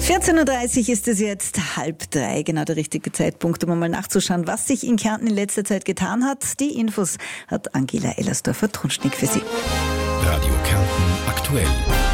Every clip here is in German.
14.30 Uhr ist es jetzt, 2:30, genau der richtige Zeitpunkt, um mal nachzuschauen, was sich in Kärnten in letzter Zeit getan hat. Die Infos hat Angela Ellersdorfer-Trunschnick für Sie. Radio Kärnten aktuell.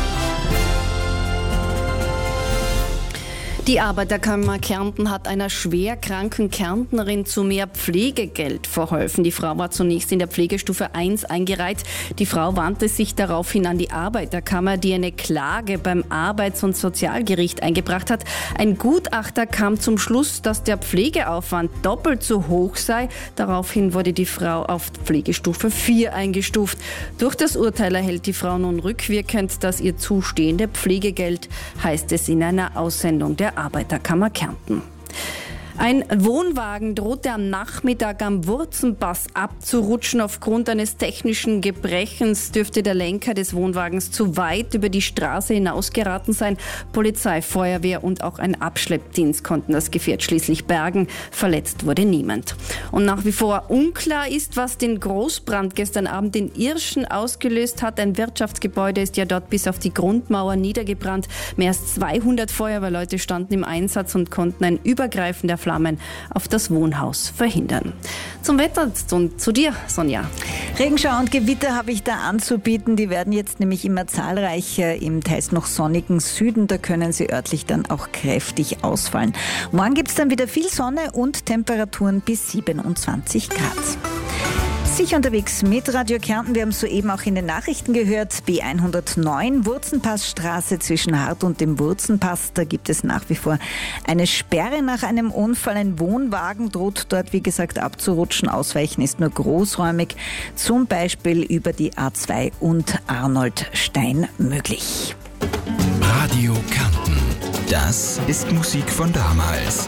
Die Arbeiterkammer Kärnten hat einer schwerkranken Kärntnerin zu mehr Pflegegeld verholfen. Die Frau war zunächst in der Pflegestufe 1 eingereiht. Die Frau wandte sich daraufhin an die Arbeiterkammer, die eine Klage beim Arbeits- und Sozialgericht eingebracht hat. Ein Gutachter kam zum Schluss, dass der Pflegeaufwand doppelt so hoch sei. Daraufhin wurde die Frau auf Pflegestufe 4 eingestuft. Durch das Urteil erhält die Frau nun rückwirkend das ihr zustehende Pflegegeld, heißt es in einer Aussendung der Arbeiterkammer Kärnten. Ein Wohnwagen drohte am Nachmittag am Wurzenpass abzurutschen. Aufgrund eines technischen Gebrechens dürfte der Lenker des Wohnwagens zu weit über die Straße hinausgeraten sein. Polizei, Feuerwehr und auch ein Abschleppdienst konnten das Gefährt schließlich bergen. Verletzt wurde niemand. Und nach wie vor unklar ist, was den Großbrand gestern Abend in Irschen ausgelöst hat. Ein Wirtschaftsgebäude ist ja dort bis auf die Grundmauer niedergebrannt. Mehr als 200 Feuerwehrleute standen im Einsatz und konnten ein Übergreifen der Flammen auf das Wohnhaus verhindern. Zum Wetter und zu dir, Sonja. Regenschauer und Gewitter habe ich da anzubieten. Die werden jetzt nämlich immer zahlreicher im teils noch sonnigen Süden. Da können sie örtlich dann auch kräftig ausfallen. Morgen gibt es dann wieder viel Sonne und Temperaturen bis 27 Grad. Sicher unterwegs mit Radio Kärnten. Wir haben soeben auch in den Nachrichten gehört, B109, Wurzenpassstraße zwischen Hart und dem Wurzenpass. Da gibt es nach wie vor eine Sperre nach einem Unfall. Ein Wohnwagen droht dort, wie gesagt, abzurutschen. Ausweichen ist nur großräumig, zum Beispiel über die A2 und Arnoldstein möglich. Radio Kärnten, das ist Musik von damals.